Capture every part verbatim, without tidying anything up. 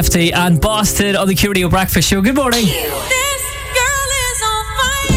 And Boston on the Q Radio Breakfast Show. Good morning. This girl is on fire.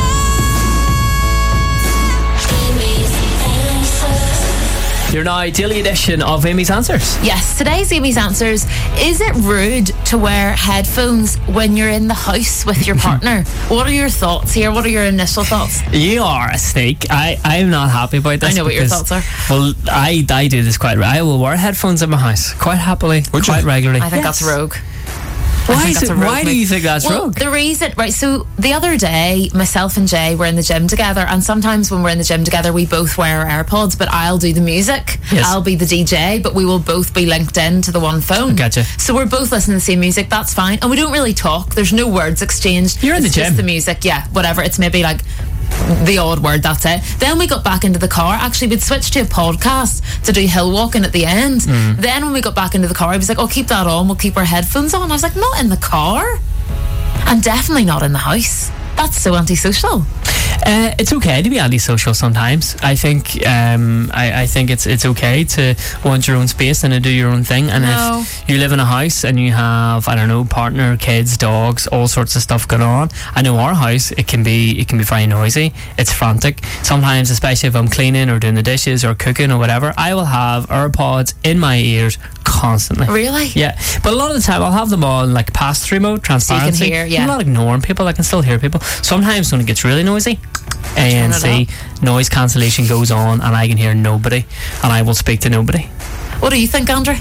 Your now daily edition of Amy's Answers. Yes, today's Amy's Answers. Is it rude to wear headphones when you're in the house with your partner? What are your thoughts here? What are your initial thoughts? You are a snake. I, I'm not happy about this. I know what your because- thoughts are. Well, I, I do this quite. I will wear headphones in my house quite happily, Would quite you? regularly. I think Yes. that's rogue. I Why, think is that's it, a rogue why do move. you think that's well, rogue? the reason, right, so the other day, myself and Jay were in the gym together, and sometimes when we're in the gym together, we both wear our AirPods, but I'll do the music, Yes. I'll be the D J, but we will both be linked in to the one phone. Gotcha. So we're both listening to the same music, that's fine, and we don't really talk, there's no words exchanged. You're in the It's gym. just the music, yeah, whatever, it's maybe like the odd word, that's it. Then we got back into the car. Actually, we'd switched to a podcast to do hill walking at the end. Mm. Then when we got back into the car, he was like, oh, keep that on, we'll keep our headphones on. I was like, not in the car, and definitely not in the house. That's so antisocial. Uh, it's okay to be antisocial sometimes. I think um, I, I think it's it's okay to want your own space and to do your own thing. And No. if you live in a house and you have, I don't know, partner, kids, dogs, all sorts of stuff going on. I know our house, it can be it can be very noisy. It's frantic. Sometimes, especially if I'm cleaning or doing the dishes or cooking or whatever, I will have AirPods in my ears constantly. Really? Yeah, but a lot of the time I'll have them on like pass-through mode, transparency. hear, yeah. I'm not ignoring people. I can still hear people. Sometimes when it gets really noisy, A N C noise cancellation goes on, and I can hear nobody, and I will speak to nobody. What do you think, Andrew?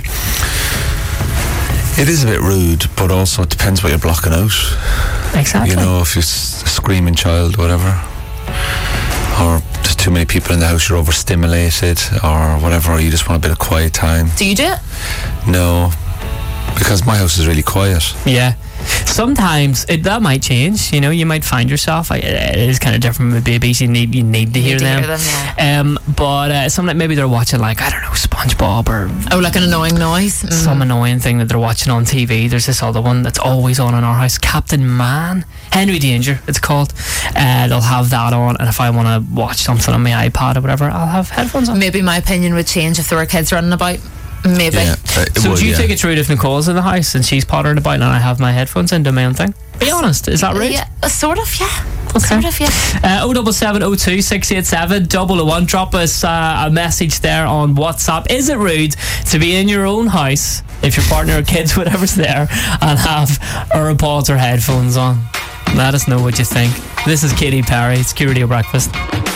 It is a bit rude, but also it depends what you're blocking out. Exactly. You know, if you're s- a screaming child, whatever, or there's too many people in the house, you're overstimulated, or whatever, or you just want a bit of quiet time. Do you do it? No, because my house is really quiet. Yeah. Sometimes it, that might change. You know, you might find yourself. I, it is kind of different with babies. You need you need to You hear need to them. hear them, yeah. Um, but uh, sometimes maybe they're watching like I don't know SpongeBob or Oh, like an annoying noise? Mm. some annoying thing that they're watching on T V. There's this other one that's always on in our house, Captain Man, Henry Danger it's called. Uh, they'll have that on, and if I want to watch something on my iPad or whatever, I'll have headphones on. Maybe my opinion would change if there were kids running about. Maybe. Yeah, uh, it So would, do you yeah. think it's rude if Nicole's in the house and she's pottering about and I have my headphones in, do my own thing? Be honest, is that rude? Yeah, uh, sort of, yeah. Okay. Sort of, yeah. Uh, oh double seven oh two six eight seven double oh one. Drop us uh, a message there on WhatsApp. Is it rude to be in your own house if your partner or kids, whatever's there, and have AirPods or headphones on? Let us know what you think. This is Katy Perry. It's Q Radio Breakfast.